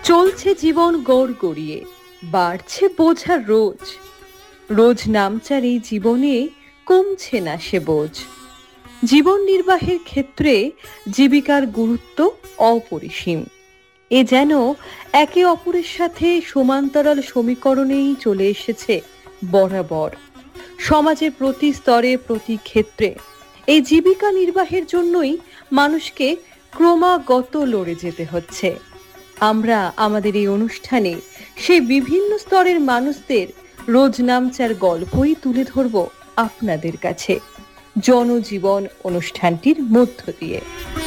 চলছে জীবন গড় গড়িয়ে, বাড়ছে বোঝা রোজ। রোজ নামচার এই জীবনে কমছে না সে বোঝ। জীবন নির্বাহের ক্ষেত্রে জীবিকার গুরুত্ব অপরিসীম। এ যেন একে অপরের সাথে সমান্তরাল সমীকরণেই চলে এসেছে বরাবর। সমাজের প্রতি স্তরে, প্রতি ক্ষেত্রে এই জীবিকা নির্বাহের জন্যই মানুষকে ক্রমাগত লড়ে যেতে হচ্ছে। আমরা আমাদের এই অনুষ্ঠানে সেই বিভিন্ন স্তরের মানুষদের রোজ নামচার গল্পই তুলে ধরব আপনাদের কাছে জনজীবন অনুষ্ঠানটির মধ্য দিয়ে।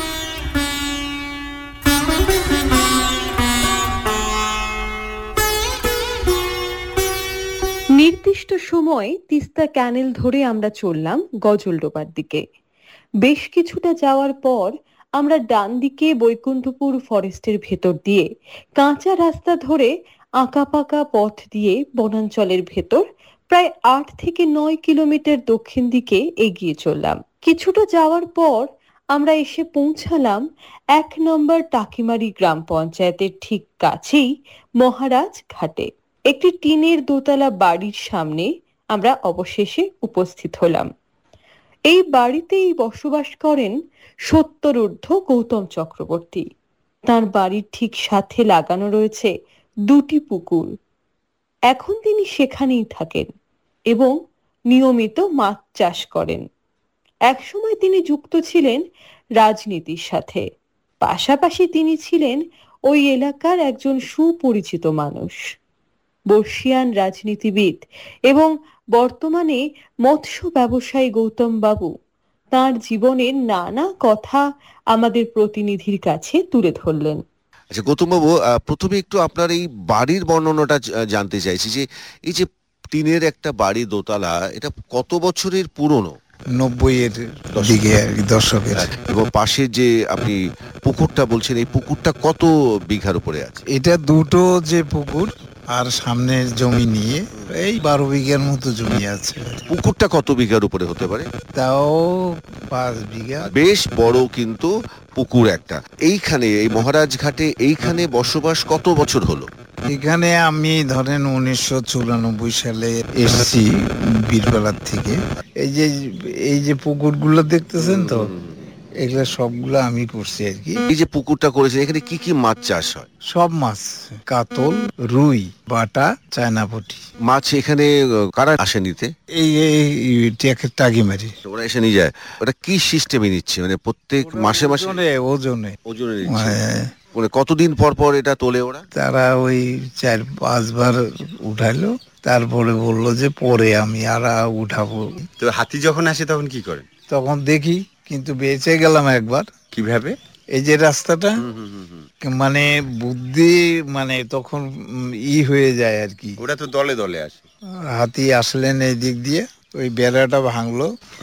নির্দিষ্ট সময় তিস্তা ক্যানেল ধরে আমরা চললাম গজলডোবার দিকে। বেশ কিছুটা যাওয়ার পর আমরা ডান দিকে বৈকুণ্ঠপুর ফরেস্টের ভেতর দিয়ে কাঁচা রাস্তা ধরে আঁকাপাকা পথ দিয়ে বনাঞ্চলের ভেতর প্রায় ৮ থেকে ৯ কিলোমিটার দক্ষিণ দিকে এগিয়ে চললাম। কিছুটা যাওয়ার পর আমরা এসে পৌঁছালাম ১ নম্বর টাকিমারি গ্রাম পঞ্চায়েতের ঠিক কাছেই মহারাজ ঘাটে। একটি টিনের দোতলা বাড়ির সামনে আমরা অবশেষে উপস্থিত হলাম। এই বাড়িতেই বসবাস করেন ৭০ ঊর্ধ্ব গৌতম চক্রবর্তী। তার বাড়ির ঠিক সাথে লাগানো রয়েছে ২টি পুকুর। এখন তিনি সেখানেই থাকেন এবং নিয়মিত মাছ চাষ করেন। একসময় তিনি যুক্ত ছিলেন রাজনীতির সাথে, পাশাপাশি তিনি ছিলেন ওই এলাকার একজন সুপরিচিত মানুষ, বর্ষিয়ান রাজনীতিবিদ এবং বর্তমানে মৎস্য ব্যবসায়ী গৌতম বাবু তার জীবনের নানা কথা আমাদের প্রতিনিধির কাছে তুলে ধরলেন। আচ্ছা গৌতম বাবু, প্রথমে একটু আপনার এই বাড়ির বর্ণনাটা জানতে চাইছি, যে এই যে টিনের একটা বাড়ি দোতলা, এটা কত বছরের পুরনো? ৯০-এর দিকে আর কি, দশকের। এবং পাশে যে আপনি পুকুরটা বলছেন, এই পুকুরটা কত বিঘার উপরে আছে? এটা দুটো যে পুকুর আর সামনের জমি নিয়ে এই ১২ বিঘার মতো জমি আছে। পুকুরটা কত বিঘার উপরে হতে পারে? তাও ৫ বিঘা। বেশ বড় কিন্তু পুকুর একটা। এইখানে এই মহারাজ ঘাটে এইখানে বসবাস কত বছর হলো? এখানে আমি ধরেন ১৯৯৪ সালে এসেছি বীরপাড়ার থেকে। এই যে পুকুরগুলো দেখতেছেন তো, এগুলো সবগুলো আমি করছি আর কি। এই যে পুকুরটা করেছেন, এখানে কি কি মাছ চাষ হয়? সব মাছ, কাতল, রুই, বাটা, চায়নাপুঁটি। মাছ এখানে কারা আসে নিতে? এই টাকিমারি ওরা এসে নিয়ে যায়। ওটা কি সিস্টেমে নিচ্ছে, মানে প্রত্যেক মাসে মাসে? ওজনে নিচ্ছে। মানে কতদিন পর পর এটা তোলে ওরা? তারা ওই ৪-৫ বার উঠাইলো, তারপরে বললো যে পরে আমি আর উঠাবো। তো হাতি যখন আসে তখন কি করেন? তখন দেখি, কিন্তু বেঁচে গেলাম একবার। কিভাবে? এই যে রাস্তাটা, মানে বুদ্ধি, মানে তখন হয়ে যায় আর কি। ওরা তো দলে দলে আসে। হাতি আসলেন এই দিক দিয়ে, ওই বেড়াটা ভাঙলো।